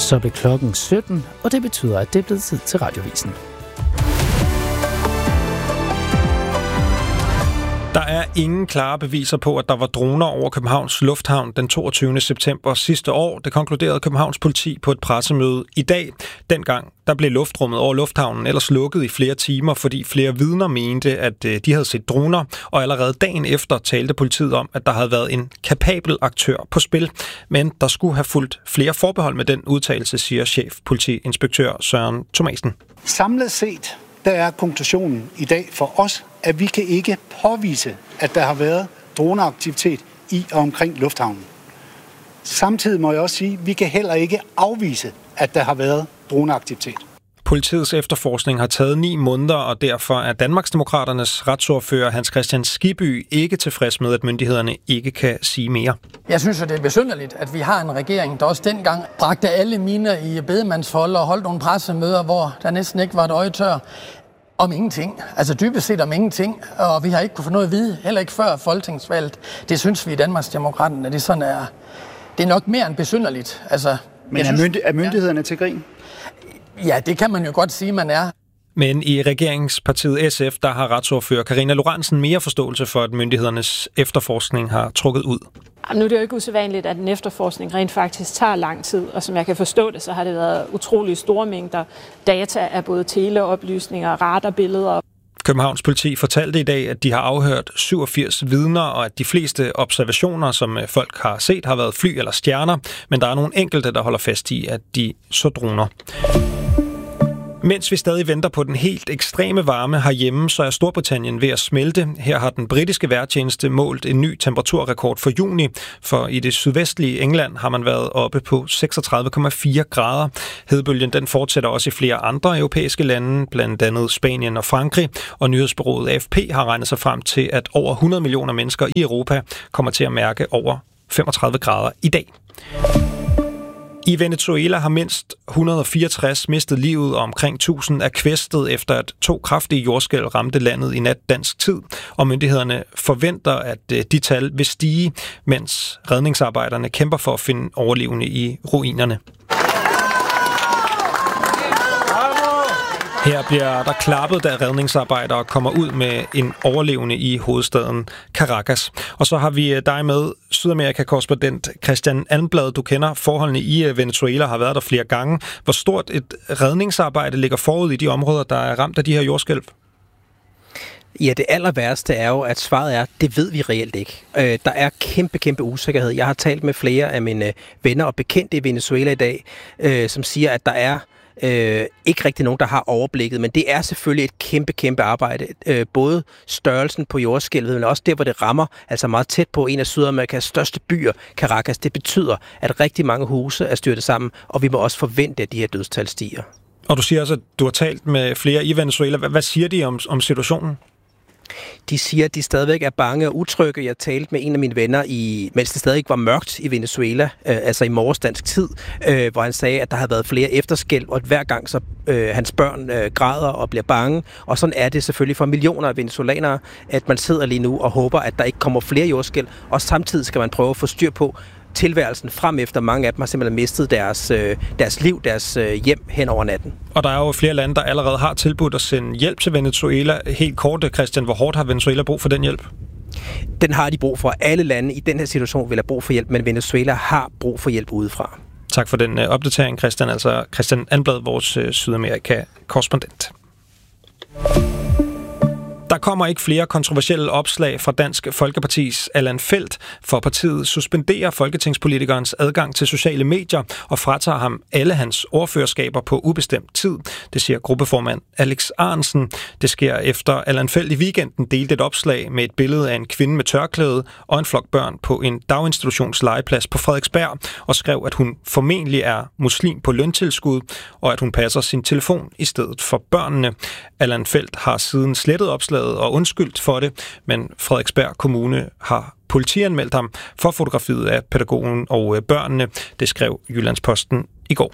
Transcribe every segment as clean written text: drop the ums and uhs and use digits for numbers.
Så blev klokken 17, og det betyder, at det er blevet tid til Radiovisen. Der er ingen klare beviser på, at der var droner over Københavns Lufthavn den 22. september sidste år. Det konkluderede Københavns politi på et pressemøde i dag. Dengang der blev luftrummet over lufthavnen ellers lukket i flere timer, fordi flere vidner mente, at de havde set droner. Og allerede dagen efter talte politiet om, at der havde været en kapabel aktør på spil. Men der skulle have fulgt flere forbehold med den udtalelse, siger chefpolitiinspektør Søren Thomasen. Samlet set, der er konklusionen i dag for os, at vi kan ikke påvise, at der har været droneaktivitet i og omkring lufthavnen. Samtidig må jeg også sige, at vi kan heller ikke afvise, at der har været droneaktivitet. Politiets efterforskning har taget 9 måneder, og derfor er Danmarksdemokraternes retsordfører Hans Kristian Skibby ikke tilfreds med, at myndighederne ikke kan sige mere. Jeg synes, at det er besynderligt, at vi har en regering, der også dengang bragte alle miner i bedemandsfold og holdt nogle pressemøder, hvor der næsten ikke var et øje tør. Om ingenting. Altså dybest set om ingenting. Og vi har ikke kunne få noget at vide, heller ikke før folketingsvalget. Det synes vi i Danmarksdemokraterne, at det er nok mere end besynderligt. Altså, men er myndighederne til grin? Ja, det kan man jo godt sige, man er. Men i regeringspartiet SF, der har retsordfører Karina Lorentzen mere forståelse for, at myndighedernes efterforskning har trukket ud. Nu er det jo ikke usædvanligt, at en efterforskning rent faktisk tager lang tid, og som jeg kan forstå det, så har det været utrolig store mængder data af både teleoplysninger, radarbilleder. Københavns politi fortalte i dag, at de har afhørt 87 vidner, og at de fleste observationer, som folk har set, har været fly eller stjerner, men der er nogle enkelte, der holder fast i, at de så droner. Mens vi stadig venter på den helt ekstreme varme herhjemme, så er Storbritannien ved at smelte. Her har den britiske vejrtjeneste målt en ny temperaturrekord for juni, for i det sydvestlige England har man været oppe på 36,4 grader. Hedebølgen den fortsætter også i flere andre europæiske lande, blandt andet Spanien og Frankrig, og nyhedsbureauet AFP har regnet sig frem til, at over 100 millioner mennesker i Europa kommer til at mærke over 35 grader i dag. I Venezuela har mindst 164 mistet livet, og omkring 1000 er kvæstet efter at 2 kraftige jordskælv ramte landet i nat dansk tid, og myndighederne forventer, at de tal vil stige, mens redningsarbejderne kæmper for at finde overlevende i ruinerne. Her bliver der klappet, da redningsarbejdere kommer ud med en overlevende i hovedstaden Caracas. Og så har vi dig med, Sydamerika-korrespondent Christian Almblad. Du kender forholdene i Venezuela, har været der flere gange. Hvor stort et redningsarbejde ligger forud i de områder, der er ramt af de her jordskælv? Ja, det aller værste er jo, at svaret er, det ved vi reelt ikke. Der er kæmpe usikkerhed. Jeg har talt med flere af mine venner og bekendte i Venezuela i dag, som siger, at der er ikke rigtig nogen, der har overblikket, men det er selvfølgelig et kæmpe arbejde. Både størrelsen på jordskælvet, men også der, hvor det rammer, altså meget tæt på en af Sydamerikas største byer, Caracas. Det betyder, at rigtig mange huse er styrtet sammen, og vi må også forvente, at de her dødstal stiger. Og du siger også, at du har talt med flere i Venezuela. Hvad siger de om situationen? De siger, at de stadigvæk er bange og utrygge. Jeg talte med en af mine venner, mens det stadig var mørkt i Venezuela, altså i morges dansk tid, hvor han sagde, at der havde været flere efterskælv, og at hver gang så hans børn græder og bliver bange. Og sådan er det selvfølgelig for millioner af venezolanere, at man sidder lige nu og håber, at der ikke kommer flere jordskælv, og samtidig skal man prøve at få styr på tilværelsen frem efter. Mange af dem har simpelthen mistet deres liv, deres hjem hen over natten. Og der er jo flere lande, der allerede har tilbudt at sende hjælp til Venezuela. Helt kort, Christian, hvor hårdt har Venezuela brug for den hjælp? Den har de brug for. Alle lande i den her situation vil have brug for hjælp, men Venezuela har brug for hjælp udefra. Tak for den opdatering, Christian. Altså Christian Almblad, vores Sydamerika-korrespondent. Der kommer ikke flere kontroversielle opslag fra Dansk Folkepartis Allan Feldt, for partiet suspenderer folketingspolitikernes adgang til sociale medier og fratager ham alle hans ordførerskaber på ubestemt tid. Det siger gruppeformand Alex Ahrendtsen. Det sker efter Allan Feldt i weekenden delte et opslag med et billede af en kvinde med tørklæde og en flok børn på en daginstitutions legeplads på Frederiksberg og skrev, at hun formentlig er muslim på løntilskud og at hun passer sin telefon i stedet for børnene. Allan Feldt har siden slettet opslaget og undskyldt for det, men Frederiksberg Kommune har politianmeldt ham for fotografiet af pædagogen og børnene. Det skrev Jyllandsposten i går.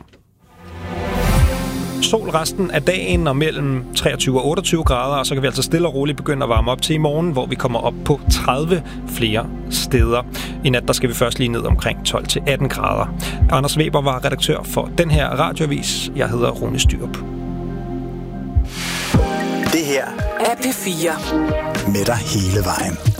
Sol resten af dagen og mellem 23 og 28 grader, og så kan vi altså stille og roligt begynde at varme op til i morgen, hvor vi kommer op på 30 flere steder. I nat der skal vi først lige ned omkring 12 til 18 grader. Anders Weber var redaktør for den her radioavis. Jeg hedder Rune Styrup. Det her er P4. Med dig hele vejen.